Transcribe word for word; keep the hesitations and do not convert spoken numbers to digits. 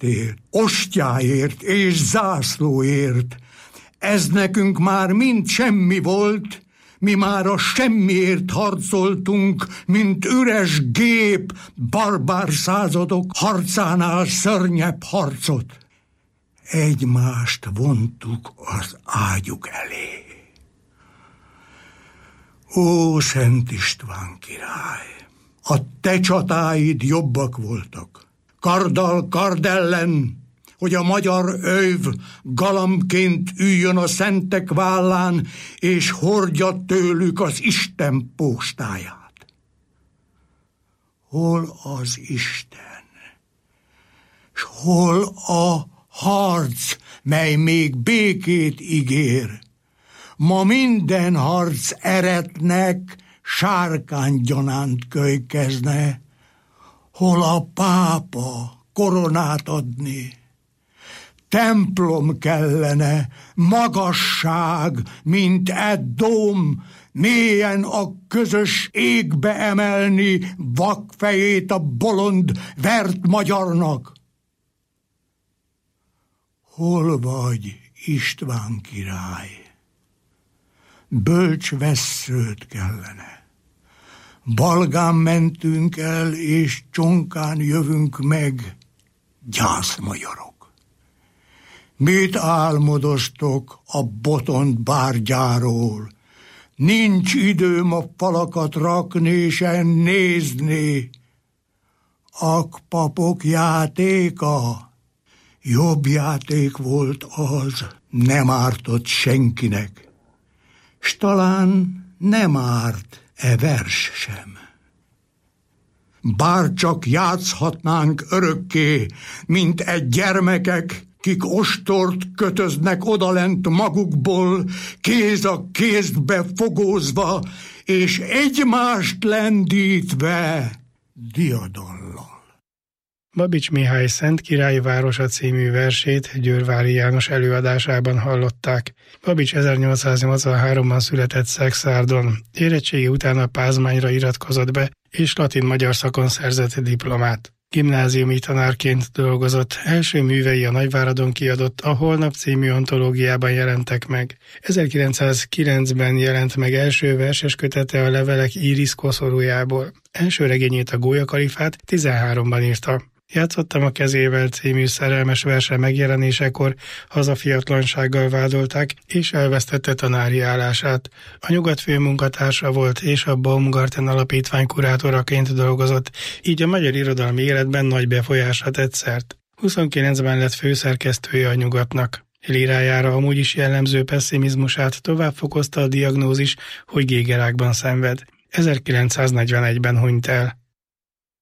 küzdöttél, ostjáért és zászlóért. Ez nekünk már mind semmi volt, mi már a semmiért harcoltunk, mint üres gép, barbár századok harcánál szörnyebb harcot. Egymást vontuk az ágyuk elé. Ó, Szent István király, a te csatáid jobbak voltak. Karddal kard ellen, hogy a magyar öv galambként üljön a szentek vállán, és hordja tőlük az Isten postáját. Hol az Isten, s hol a harc, mely még békét ígér? Ma minden harc eretnek sárkánygyanánt kölykezne. Hol a pápa koronát adni? Templom kellene, magasság, mint e dóm, mélyen a közös égbe emelni vakfejét a bolond vert magyarnak. Hol vagy, István király? Bölcs vesszőt kellene. Balgán mentünk el, és csonkán jövünk meg, gyászmagyarok. Mit álmodoztok a botont bárgyáról? Nincs időm a falakat rakni, se nézni. Akpapok játéka, jobb játék volt az, nem ártott senkinek. S talán nem árt e vers sem. Bár csak játszhatnánk örökké, mint egy gyermekek, kik ostort kötöznek odalent magukból, kéz a kézbe fogózva, és egymást lendítve diadallal. Babits Mihály Szent Királyi városa című versét Győrvári János előadásában hallották. Babics ezernyolcszáznyolcvanháromban született Szexárdon, érettségi után a Pázmányra iratkozott be, és latin-magyar szakon szerzett diplomát. Gimnáziumi tanárként dolgozott, első művei a Nagyváradon kiadott A Holnap című antológiában jelentek meg. ezerkilencszázkilencben jelent meg első verses kötete a Levelek Íris koszorújából. Első regényét, a Gólyakalifát tizenháromban írta. Játszottam a kezével című szerelmes verse megjelenésekor hazafiatlansággal vádolták, és elvesztette tanári állását. A Nyugat főmunkatársa volt, és a Baumgarten Alapítvány kurátoraként dolgozott, így a magyar irodalmi életben nagy befolyásra tett szert. huszonkilencben lett főszerkesztője a Nyugatnak. Lírájára amúgy is jellemző pesszimizmusát tovább fokozta a diagnózis, hogy gégerákban szenved. ezerkilencszáznegyvenegyben hunyt el.